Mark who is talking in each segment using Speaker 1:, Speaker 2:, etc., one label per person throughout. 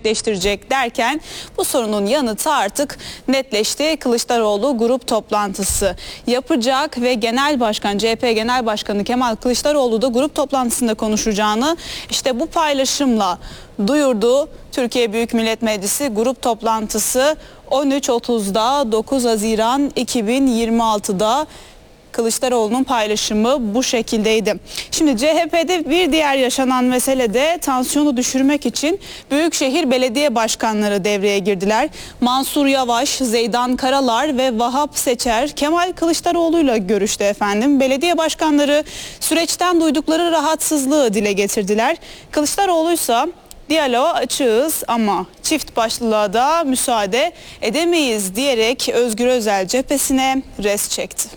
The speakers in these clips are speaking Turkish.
Speaker 1: gerçekleştirecek derken bu sorunun yanıtı artık netleşti. Kılıçdaroğlu grup toplantısı yapacak ve CHP Genel Başkanı Kemal Kılıçdaroğlu da grup toplantısında konuşacağını işte bu paylaşımla duyurdu. Türkiye Büyük Millet Meclisi grup toplantısı 13.30'da 9 Haziran 2026'da. Kılıçdaroğlu'nun paylaşımı bu şekildeydi. Şimdi CHP'de bir diğer yaşanan mesele de tansiyonu düşürmek için Büyükşehir Belediye Başkanları devreye girdiler. Mansur Yavaş, Zeydan Karalar ve Vahap Seçer Kemal Kılıçdaroğlu'yla görüştü efendim. Belediye başkanları süreçten duydukları rahatsızlığı dile getirdiler. Kılıçdaroğlu ise diyaloğa açığız ama çift başlılığa da müsaade edemeyiz diyerek Özgür Özel cephesine res çekti.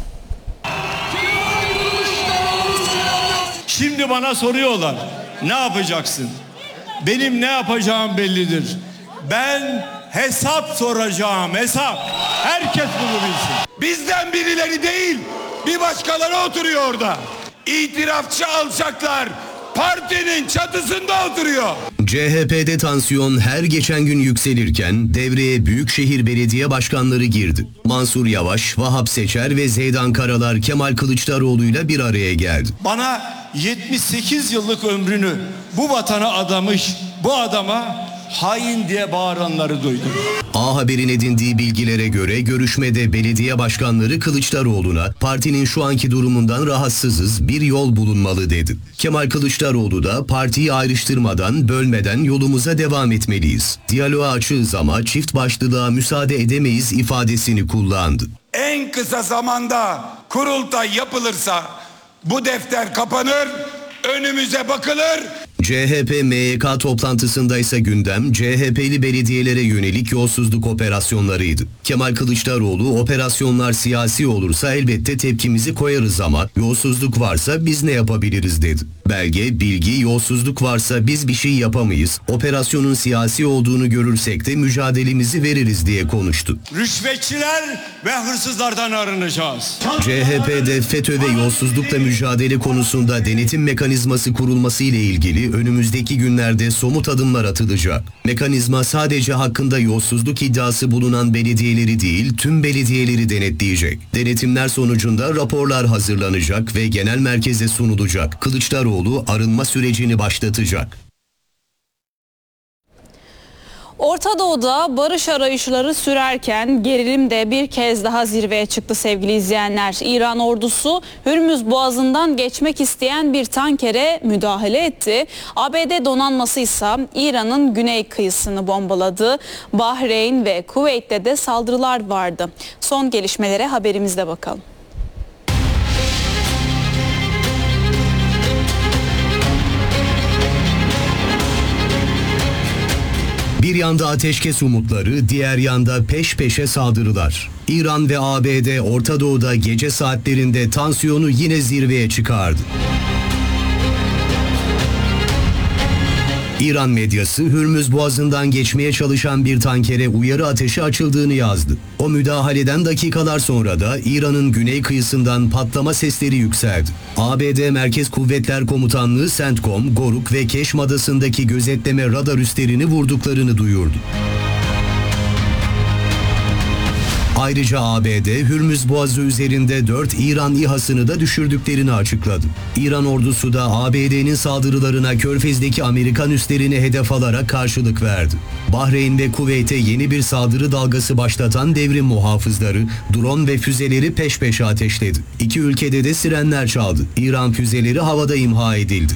Speaker 2: Şimdi bana soruyorlar, ne yapacaksın? Benim ne yapacağım bellidir. Ben hesap soracağım, hesap. Herkes bunu bilsin.
Speaker 3: Bizden birileri değil, bir başkaları oturuyor orada. İtirafçı alçaklar partinin çatısında oturuyor.
Speaker 4: CHP'de tansiyon her geçen gün yükselirken devreye Büyükşehir Belediye Başkanları girdi. Mansur Yavaş, Vahap Seçer ve Zeydan Karalar Kemal Kılıçdaroğlu'yla bir araya geldi.
Speaker 2: Bana 78 yıllık ömrünü bu vatana adamış bu adama hain diye bağıranları duydum.
Speaker 4: A Haber'in edindiği bilgilere göre görüşmede belediye başkanları Kılıçdaroğlu'na partinin şu anki durumundan rahatsızız, bir yol bulunmalı dedi. Kemal Kılıçdaroğlu da partiyi ayrıştırmadan, bölmeden yolumuza devam etmeliyiz. Diyaloğa açığız ama çift başlılığa müsaade edemeyiz ifadesini kullandı.
Speaker 3: En kısa zamanda kurultay yapılırsa bu defter kapanır, önümüze bakılır.
Speaker 4: CHP MYK toplantısında ise gündem CHP'li belediyelere yönelik yolsuzluk operasyonlarıydı. Kemal Kılıçdaroğlu operasyonlar siyasi olursa elbette tepkimizi koyarız ama yolsuzluk varsa biz ne yapabiliriz dedi. Belge, bilgi, yolsuzluk varsa biz bir şey yapamayız. Operasyonun siyasi olduğunu görürsek de mücadelemizi veririz diye konuştu.
Speaker 2: Rüşvetçiler ve hırsızlardan arınacağız.
Speaker 4: CHP'de FETÖ ve yolsuzlukla mücadele konusunda denetim mekanizması kurulması ile ilgili önümüzdeki günlerde somut adımlar atılacak. Mekanizma sadece hakkında yolsuzluk iddiası bulunan belediyeleri değil, tüm belediyeleri denetleyecek. Denetimler sonucunda raporlar hazırlanacak ve genel merkeze sunulacak. Kılıçdaroğlu arınma sürecini başlatacak.
Speaker 1: Orta Doğu'da barış arayışları sürerken gerilim de bir kez daha zirveye çıktı sevgili izleyenler. İran ordusu Hürmüz Boğazı'ndan geçmek isteyen bir tankere müdahale etti. ABD donanması ise İran'ın güney kıyısını bombaladı. Bahreyn ve Kuveyt'te de saldırılar vardı. Son gelişmelere haberimizde bakalım.
Speaker 4: Bir yanda ateşkes umutları, diğer yanda peş peşe saldırılar. İran ve ABD Orta Doğu'da gece saatlerinde tansiyonu yine zirveye çıkardı. İran medyası Hürmüz Boğazı'ndan geçmeye çalışan bir tankere uyarı ateşi açıldığını yazdı. O müdahaleden dakikalar sonra da İran'ın güney kıyısından patlama sesleri yükseldi. ABD Merkez Kuvvetler Komutanlığı CENTCOM, Goruk ve Keşm Adası'ndaki gözetleme radar üslerini vurduklarını duyurdu. Ayrıca ABD, Hürmüz Boğazı üzerinde 4 İran İHA'sını da düşürdüklerini açıkladı. İran ordusu da ABD'nin saldırılarına Körfez'deki Amerikan üslerini hedef alarak karşılık verdi. Bahreyn ve Kuveyt'e yeni bir saldırı dalgası başlatan devrim muhafızları, drone ve füzeleri peş peşe ateşledi. İki ülkede de sirenler çaldı. İran füzeleri havada imha edildi.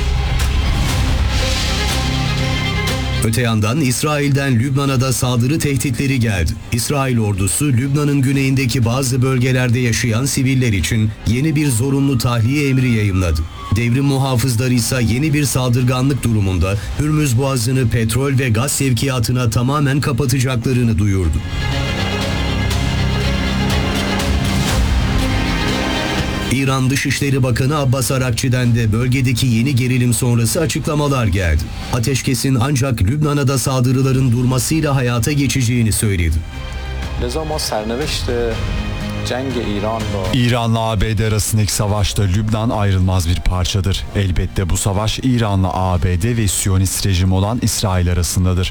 Speaker 4: Öte yandan İsrail'den Lübnan'a da saldırı tehditleri geldi. İsrail ordusu Lübnan'ın güneyindeki bazı bölgelerde yaşayan siviller için yeni bir zorunlu tahliye emri yayımladı. Devrim muhafızları ise yeni bir saldırganlık durumunda Hürmüz Boğazı'nı petrol ve gaz sevkiyatına tamamen kapatacaklarını duyurdu. İran Dışişleri Bakanı Abbas Arakçi'den de bölgedeki yeni gerilim sonrası açıklamalar geldi. Ateşkesin ancak Lübnan'a da saldırıların durmasıyla hayata geçeceğini söyledi.
Speaker 5: İran'la ABD arasındaki savaşta Lübnan ayrılmaz bir parçadır. Elbette bu savaş İran'la ABD ve Siyonist rejim olan İsrail arasındadır.